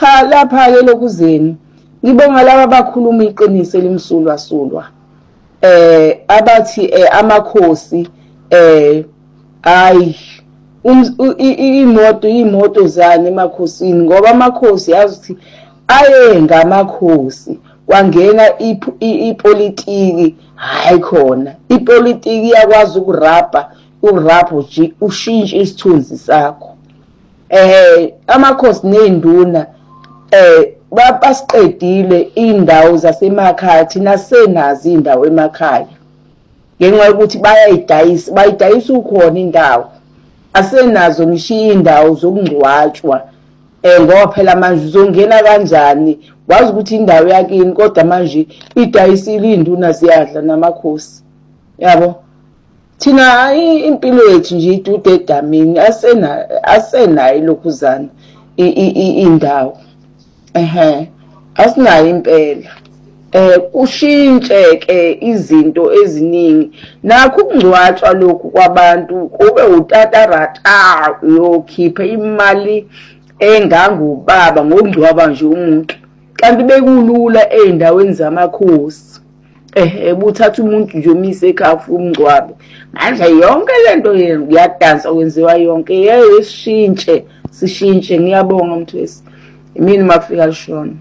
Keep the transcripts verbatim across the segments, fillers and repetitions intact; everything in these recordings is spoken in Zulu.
Cha lapha ke lokuzeni ngibonga laba abakhuluma iqiniso elimsulwa sulwa eh abathi eh, amakhosi eh hayi imoto imoto zane emakhosini ngoba amakhosi yazi ukuthi aye ngamakhosi kwangena ipolitiki hayi khona ipolitiki yakwazi ukurapa urapho nje ushintshe isithunzi sakho eh amakhosi nezinduna eh basiqedile indawo zasemakhaya thina senazi indawo emakhaya ngenxa yokuthi bayayidayisa bayidayisa ukhona indawo asenazo ngishiya indawo zokungcwatshwa eh ngoba phela manje uzongena kanjani wazi ukuthi indawo yakini kodwa manje idayisile induna ziyadla namakhosi yabo thina impilo yethu nje idude edamini asena asenayo lokhuzana indawo ehe asinayo impela eh kushintshe ke izinto eziningi nakho ukungcwatshwa lokhu kwabantu kube utatarata yokhipha imali engangubaba ngokungcwaba nje umuntu kanti bekulula eindaweni zamakhosi eh ubuthatha umuntu nje umise ekhafu umngcwabe manje yonke lento ngiyadansa kwenziwa yonke yeye sishintshe sishintshe ngiyabonga mthwesi imini mafika lishona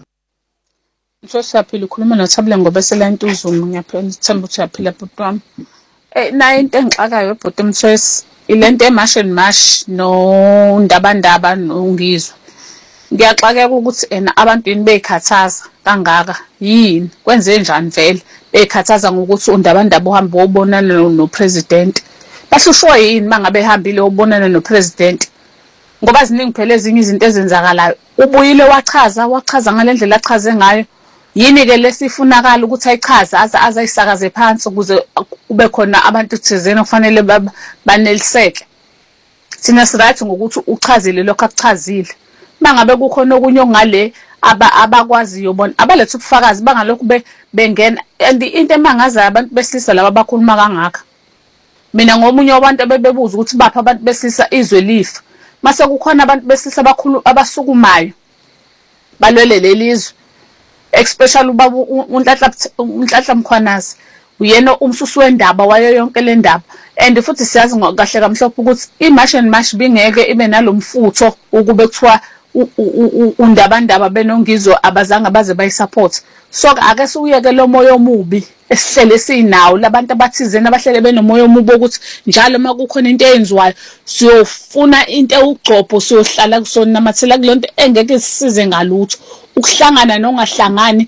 Mthwesi yaphila ukhuluma noThabile ngoba selantuzumu ngiyaphela ngithemba ukuthi uyaphila bhuti wami eh nayo into engixakayo bhuti Mthwesi ilento eMarsh and Marsh no ndabandaba nongizwe ngiyaxakeka ukuthi ena abantu yini bezikhathaza kangaka yini kwenze njani vele bezikhathaza ngokuthi undabandaba uhamba wobonana no president bahlushwa yini mangabe ehambile wobonana no president ngoba ziningi phela ezinye izinto ezenzakalayo ubuyile wachaza wachaza ngalendlela achaze ngayo yini ke lesifunakala ukuthi ayichaze azayisakaze phansi ukuze kube khona abantu thizeni kufanele baneliseke thina sirathi ngokuthi uchazile lokho akuchazile bangabe kukhona okunye ongale abakwaziyo bona abalethe ubufakazi bangalokhu bengena and into emangaza abantu besilisa laba abakhuluma kangaka mina ngomunye wabantu abebebuza ukuthi bapha abantu besilisa izwe lifa mase kukhona abantu besilisa abakhulu abasukumayo balwele lelizwe especially ubaba uNhlanhla uNhlanhla Mkhwanazi uyena umsusu wendaba wayo yonke le ndaba and futhi siyazi kahle kamhlophe ukuthi iMarsh and Marsh bingeke ibe nalomfutho ukube kuthiwa undabandaba benongizwe abazange baze bayisupport so ake suyeke lo moyo omubi esihlele sinawo labantu abathizena abahlele benomoya omubi ukuthi njalo makukhona into eyenziwayo siyofuna into ewugcopho siyohlala kusona namathela kulonto engeke sisize ngalutho ukuhlangana nongahlangani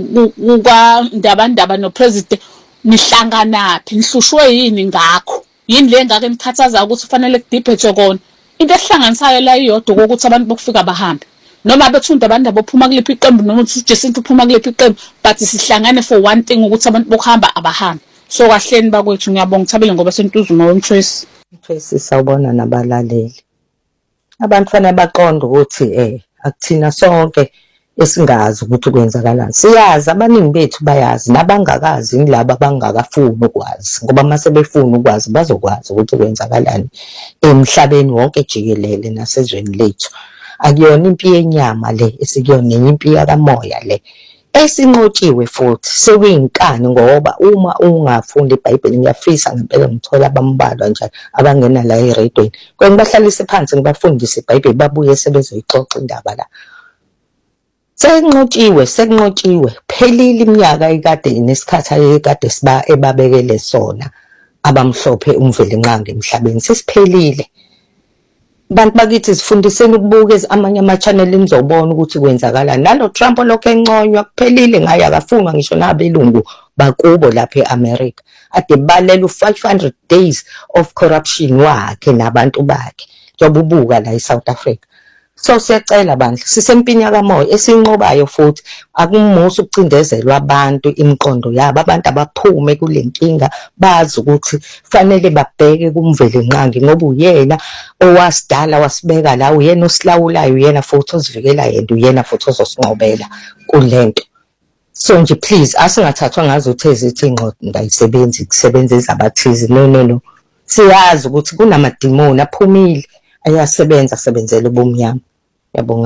ukandabandaba no president nihlanganaphi nihlushwe yini ngakho yini le ngake nikhathaza ukuthi kufanele kudibhethe kona into ehlanganisayo la iyodwa ukuthi abantu bokufika bahambe noma bethunda abantu abophuma kuliphi iqembu noma uthi Jacinto uphuma kuliphi iqembu but sihlangane for one thing ukuthi abantu bokuhamba abahambe so kahleni bakwethu ngiyabonga Thabile ngoba sentuzuma wemthwesi mthwesi sawubona nabalaleli abantu fanele baqonde ukuthi eh akuthina sonke esingazi ukuthi kwenzakalani siyazi abaningi bethu bayazi nabangakazi ngilabo abangakafuni ukwazi ngoba mase befuna ukwazi bazokwazi ukuthi kwenzakalani emhlabeni wonke jikelele nasezweni lethu akuyona impi yenyama le esikuyona impi yakamoya le esinqotshiwe futhi sekuyinkani ngoba uma ungafundi iBhayibheli ngiyafisa ngempela ngithola abambalwa nje abangena la eradweni kwenye bahlalise phansi ngibafundise iBhayibheli babuye sebezoyixoxa indaba la senqotshiwe senqotshiwe phelile iminyaka ekade nesikhathi ayekade siba ebabekele sona abamhlophe umveli nqangi emhlabeni sesiphelile bantu bakithi sifundiseni ukubuka amanye ama channel nizobona ukuthi kwenzakalani nalo Trump lokho enconywa kuphelile ngaye akafunwa ngisho nabelungu bakubo lapha eAmerica ade balela u five hundred days of corruption wakhe nabantu bakhe njobubuka la eSouth Africa so siyacela bandla sisempini yakamoya esinqobayo futhi akumusa ukucindezelwa abantu imiqondo yabo abantu abaphume kulenkinga bazi ukuthi fanele babheke kumveli nqangi ngoba uyena owasidala wasibeka la uyena osilawulayo uyena futhi ozivikela yena uyena futhi ozosinqobela kulento so nje please asingathathwa ngazo uthezi ithi ingqondo ngayisebenzi kusebenza izabathizi no no no siyazi ukuthi kunamadimoni aphumile ayasebenza asebenzele ubumnyama yabonga.